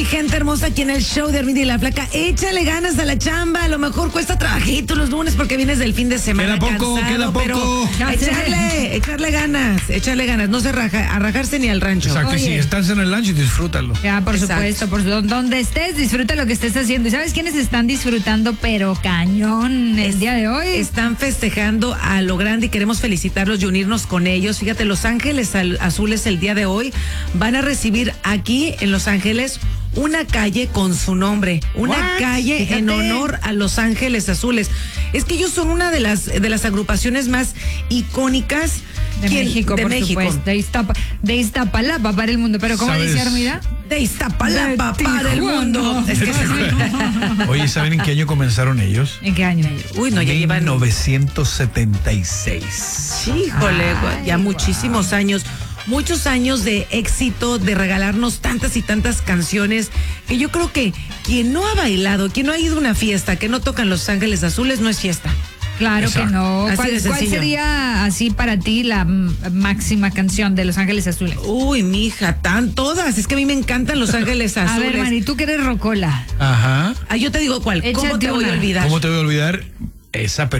gente hermosa, aquí en el show de Armida y la Flaca. Échale ganas a la chamba. A lo mejor cuesta trabajito los lunes porque vienes del fin de semana. Queda poco. Pero echarle ganas. No se raja, a rajarse ni al rancho. Exacto, y si estás en el lunch, disfrútalo. Ya, por supuesto, donde estés, disfruta lo que estés haciendo. ¿Y sabes quiénes están disfrutando, pero cañón, el día de hoy? Están festejando a lo grande y queremos felicitarlos y unirnos con ellos. Fíjate, Los Ángeles Azules el día de hoy van a recibir aquí en Los Ángeles una calle con su nombre, calle en honor a Los Ángeles Azules. Es que ellos son una de las agrupaciones más icónicas de México, por México. Supuesto. De Iztapalapa para el mundo. Pero ¿cómo dice Armida? De Iztapalapa para el mundo. Es que Oye, ¿saben en qué año comenzaron ellos? ¿En qué año? Uy, no, ya llevan 1976. Híjole, ya muchísimos años. Muchos años de éxito, de regalarnos tantas y tantas canciones, que yo creo que quien no ha bailado, quien no ha ido a una fiesta, que no tocan Los Ángeles Azules, no es fiesta. Claro que no. ¿Cuál sería así para ti la máxima canción de Los Ángeles Azules? Uy, mija, todas. Es que a mí me encantan Los Ángeles Azules. A ver, Mari, tú que eres rocola. Ajá. Yo te digo cuál. ¿Cómo te voy a olvidar? ¿Cómo te voy a olvidar? Esa